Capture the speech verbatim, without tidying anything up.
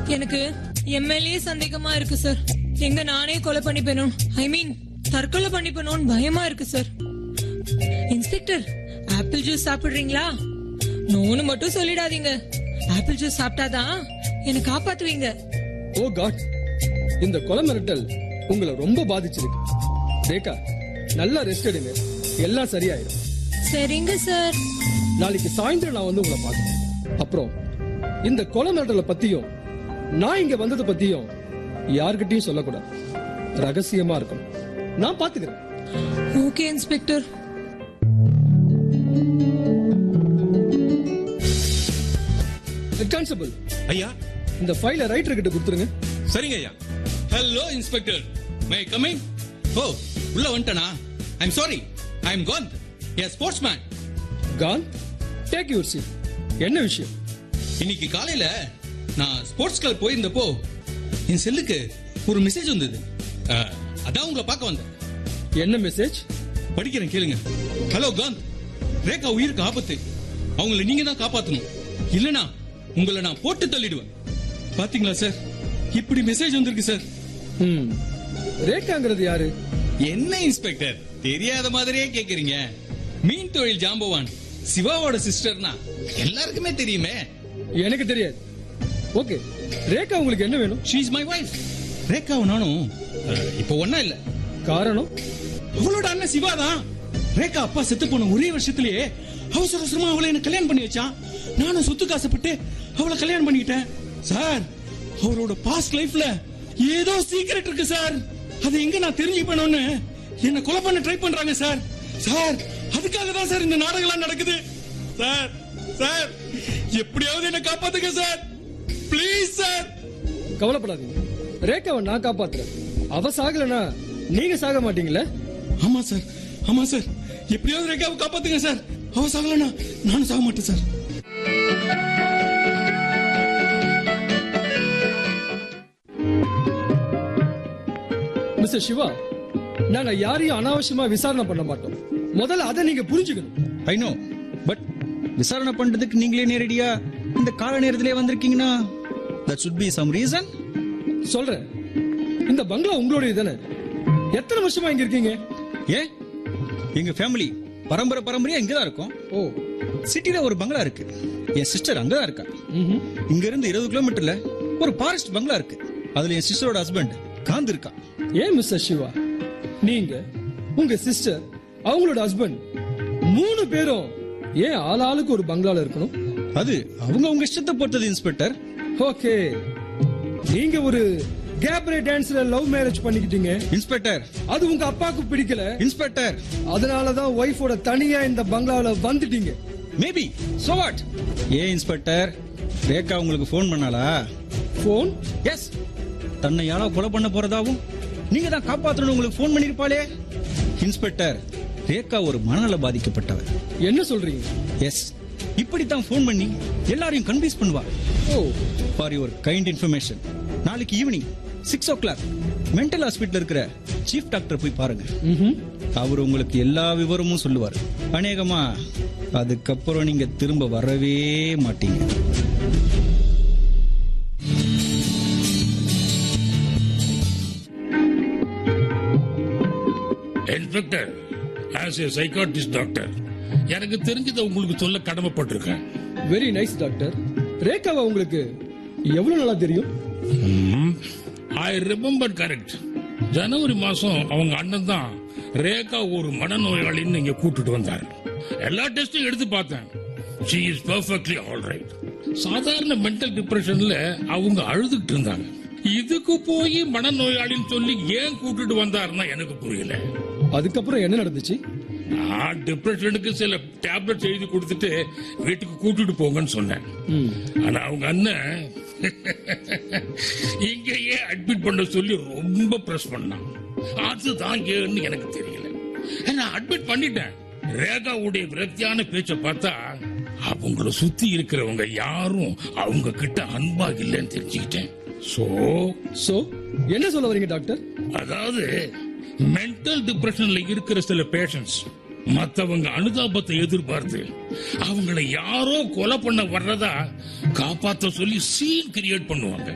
எனக்கு எம்எல்ஏ சந்தேகமா இருக்கு சார். எங்க நானே கொலை பண்ணிப்பேனும், ஐ மீன் தற்கொலை பண்ணிப்பேனும் பயமா இருக்கு சார். இன்ஸ்பெக்டர், ஆப்பிள் ஜூஸ் சாப்பிடுறீங்களா? நோன்னு மட்டும் சொல்லிடாதீங்க. ஆப்பிள் ஜூஸ் சாப்பிட்டாதான் என்ன காப்பாத்துவீங்க. ஓ காட், இந்த கொலை மிரட்டல் உங்களை ரொம்ப பாதிச்சிருக்கு. ரேகா, நல்லா ரெஸ்ட் எடுங்க, எல்லாம் சரியாயிடும். சரிங்க சார். நாளைக்கு சாயந்தரம் நான் வந்து உங்களை பார்க்கணும். அப்புறம் இந்த கொலை மிரட்டலை பத்தியும் நான் இங்க வந்ததை பத்தியும் யார்கிட்டயும் சொல்லக்கூடாது. ரகசியமா இருக்கணும். நான் பாத்துக்கிறேன். Okay inspector. கான்ஸ்டபிள் ஐயா, இந்த ஃபைலை ரைட்டர் கிட்ட கொடுத்துருங்க. சரிங்க ஐயா. Hello inspector, may come in? ஓ, உள்ள வந்துட்டனா? ஐ am sorry, I am Kant, a sportsman. Kant, take your seat. என்ன விஷயம்? இன்னைக்கு காலையில நான் ஸ்போர்ட்ஸ் கிளப் போயிருந்தப்போ என் செல்லுக்கு ஒரு மெசேஜ் வந்தது. அஹ், அதான் உங்களை பார்க்க வந்தேன். என்ன மெசேஜ்? படிக்கிறேன், கேளுங்க. ஹலோ காந்த், ரேகா உயிருக்கு ஆபத்து. அவங்கள நீங்க தான் காப்பாத்தணும், இல்லனா உங்களை நான் போட்டு தள்ளிடுவேன். பாத்தீங்களா சார், இப்படி மெசேஜ் வந்திருக்கு சார். ம், ரேகாங்கிறது யாரு? என்ன இன்ஸ்பெக்டர், தெரியாத மாதிரியே கேக்குறீங்க? மீன் தொழில் ஜாம்பவான் சிவாவோட சிஸ்டர்னா எல்லாருக்குமே தெரியுமே. எனக்கு தெரியாது. ஓகே, ரேகா உங்களுக்கு என்ன வேணும்? She is my wife. ரேகாவும் நானும் அஹ், இப்போ ஒண்ணா இல்ல. காரணம்? அவளோட அண்ணன் சிவா தான். ரேகா அப்பா செத்து போன ஒரே வருஷத்திலேயே அவசர அவசரமா அவளை என்ன கல்யாணம் பண்ணி வச்சான். நானும் சொத்து காசப்பட்டு அவளை கல்யாணம் பண்ணிக்கிட்டேன். சார், அவரோட பாஸ்ட் லைஃப்ல ஏதோ சீக்ரெட் இருக்கு சார். அது எங்க நான் தெரிஞ்சுக்கணும்னு என்ன கொலை பண்ண ட்ரை பண்றாங்க சார். சார், அதுக்காக தான் சார் இந்த நாடகம் நடக்குது. சார் சார் எப்படியாவது என்ன காப்பாத்துங்க சார், ப்ளீஸ் சார். கவலைப்படாதீங்க, ரேகாவை நான் காப்பாத்துறேன். அவ சாகலனா நீங்க சாக மாட்டீங்களே? ஆமா சார், ஆமா சார், எப்படியாவது ரேகாவை காப்பாத்துங்க சார். அவ சாகலனா நானும் சாக மாட்டேன் சார். மிஸ்டர் சிவா, நாங்க யாரையும் அனாவசியமா விசாரணை பண்ண மாட்டோம். முதல்ல அதை நீங்க புரிஞ்சுக்கணும். ஐ நோ, பட் விசாரணை பண்றதுக்கு நீங்களே நேரடியா இந்த கால நேரத்திலே வந்திருக்கீங்கன்னா that should be some reason. சொல்றேன், இந்த பங்களா உங்களுடைய தானே? எத்தனை வருஷமா இங்க இருக்கீங்க? ஏ, எங்க ஃபேமிலி பரம்பரை பரம்பரையா இங்கதான் இருக்கும். ஓ, சிட்டில ஒரு பங்களா இருக்கு, என் சிஸ்டர் அங்கதான் இருக்கா. ம்ஹும். இங்க இருந்து இருபது கிலோமீட்டர்ல ஒரு ஃபாரஸ்ட் பங்களா இருக்கு, அதுல என் சிஸ்டரோட ஹஸ்பண்ட் காந்த் இருக்கா. ஏன் மிஸ்டர் சிவா, நீங்க, உங்க சிஸ்டர், அவங்களோட ஹஸ்பண்ட் மூணு பேரும் ஏன் ஆள் ஆளுக்கு ஒரு பங்களால இருக்கணும்? அது அவங்க உங்க இஷ்டத்தை பொறுத்தது இன்ஸ்பெக்டர். ஓகே, நீங்க ஒரு கேப்ரே டான்ஸ்ல லவ் மேரேஜ் பண்ணிக்கிட்டீங்க இன்ஸ்பெக்டர். அது உங்க அப்பாவுக்கு பிடிக்கல இன்ஸ்பெக்டர், அதனாலதான் ஒய்ஃபோட தனியா இந்த பங்களால வந்துட்டீங்க. Maybe so what. A inspector, Rekha உங்களுக்கு போன் பண்ணாளா? போன்? எஸ், தன்னை யாரோ கொலை பண்ண போறதாவும் நீங்க தான் காப்பாற்றணும் உங்களுக்கு போன் பண்ணிருப்பாளே. இன்ஸ்பெக்டர், ரேகா ஒரு மனநல பாதிக்கப்பட்டவர். என்ன சொல்றீங்க? எஸ், இப்படித்தான் போன் பண்ணி எல்லாரையும் கன்வின்ஸ் பண்ணுவா. ஓ, ஃபார் யுவர் கைண்ட் இன்ஃபர்மேஷன், நாளைக்கு ஈவினிங் சிக்ஸ் ஓ கிளாக் மென்டல் ஹாஸ்பிட்டல் இருக்கிற சீஃப் டாக்டர் போய் பாருங்க. ம்ஹும். அவர் உங்களுக்கு எல்லா விவரமும் சொல்லுவார். அநேகமா அதுக்கப்புறம் நீங்க திரும்ப வரவே மாட்டீங்க. Inspector, as a psychiatrist doctor, எனக்கு தெரிஞ்சதை உங்களுக்கு சொல்ல கடமைப்பட்டிருக்கேன். Very nice doctor. ரேகாவை உங்களுக்கு எவ்வளவு நாளா தெரியும்? I remember correct. ஜனவரி மாசம் அவங்க அண்ணன் தான் ரேகா ஒரு மனநோயாளின்னு இங்க கூட்டிட்டு வந்தார். எல்லா டெஸ்டும் எடுத்து பார்த்தேன். she is perfectly all right. சாதாரண மென்டல் டிப்ரெஷன்ல அவங்க அழுதுகிட்டு இருந்தாங்க. இதுக்கு போய் மனநோயாளின்னு சொல்லி ஏன் கூட்டிட்டு வந்தாருன்னா எனக்கு புரியல. அதுக்கப்புறம் என்ன நடந்துச்சு? நான் டிப்ரெஷனுக்கு சில டேப்லெட் எழுதி கொடுத்துட்டு வீட்டுக்கு கூட்டிட்டு போங்கன்னு சொன்னேன். ஆனா அவங்க அண்ணன் இங்கேயே அட்மிட் பண்ண சொல்லி ரொம்ப பிரஸ் பண்ணான். அதுதான் ஏன்னு எனக்கு தெரியல. நான் அட்மிட் பண்ணிட்டேன். ரேகாவுடைய விரக்தியான பேச்ச பார்த்தா அவங்கள சுத்தி இருக்கிறவங்க யாரும் அவங்க கிட்ட அன்பா இல்லைன்னு தெரிஞ்சுக்கிட்டேன். சோ சோ என்ன சொல்ல வரீங்க டாக்டர்? அதாவது மென்டல் டிப்ரெஷன்ல இருக்கிற சில பேஷண்ட்ஸ் மத்தவங்க அனுதாபத்தை எதிர்பார்த்து அவங்களை யாரோ கொலை பண்ண வர்றதா காப்பாத்த சொல்லி சீன் கிரியேட் பண்ணுவாங்க.